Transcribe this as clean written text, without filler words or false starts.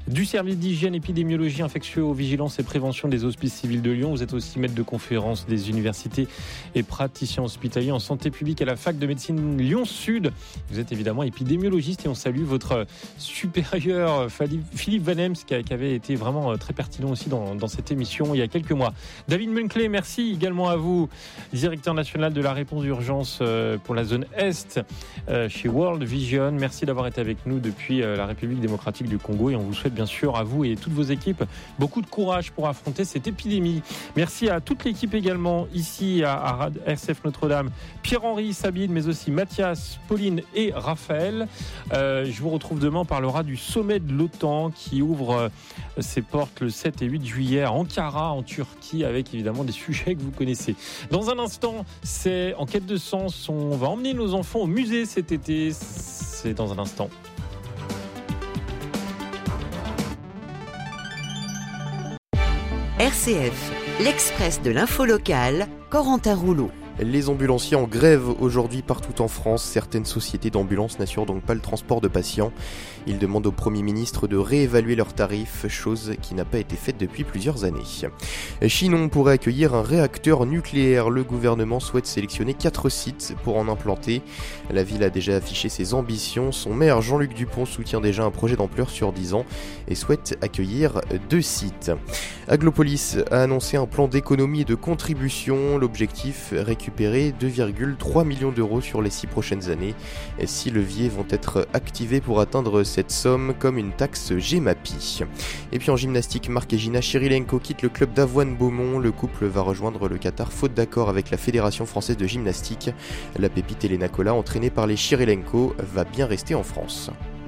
du service d'hygiène, épidémiologie, infectio-vigilance et prévention des Hospices civils de Lyon. Vous êtes aussi maître de conférence des universités et praticien hospitalier en santé publique à la fac de médecine Lyon-Sud. Vous êtes évidemment épidémiologiste et on salue votre supérieur Philippe Van Hems qui avait été vraiment très pertinent aussi dans cette émission il y a quelques mois. David Munkley, merci également à vous, directeur national de la réponse d'urgence pour la zone Est chez World Vision. Merci d'avoir été avec nous depuis la République démocratique du Congo et on vous souhaite bien sûr à vous et toutes vos équipes beaucoup de courage pour affronter cette épidémie. Merci à toute l'équipe également ici à RCF Notre-Dame, Pierre-Henri, Sabine, mais aussi Mathias, Pauline et Raphaël. Je vous retrouve demain, on parlera du sommet de l'OTAN qui ouvre ses portes le 7 et 8 juillet à Ankara en Turquie avec évidemment des sujets que vous connaissez. Dans un instant, c'est En quête de sens, on va emmener nos enfants au musée cet été, c'est dans un instant. RCF, l'Express de l'info locale, Corentin Rouleau. Les ambulanciers en grève aujourd'hui partout en France. Certaines sociétés d'ambulances n'assurent donc pas le transport de patients. Ils demandent au Premier ministre de réévaluer leurs tarifs, chose qui n'a pas été faite depuis plusieurs années. Chinon pourrait accueillir un réacteur nucléaire. Le gouvernement souhaite sélectionner 4 sites pour en implanter. La ville a déjà affiché ses ambitions. Son maire Jean-Luc Dupont soutient déjà un projet d'ampleur sur 10 ans et souhaite accueillir 2 sites. Aglopolis a annoncé un plan d'économie et de contribution. L'objectif, récupérer 2,3 millions d'euros sur les 6 prochaines années. 6 leviers vont être activés pour atteindre cette somme, comme une taxe Gemapi. Et puis en gymnastique, Marc et Gina Chirilenko quittent le club d'Avoine Beaumont. Le couple va rejoindre le Qatar faute d'accord avec la Fédération française de gymnastique. La pépite Elena Cola, entraînée par les Chirilenko, va bien rester en France.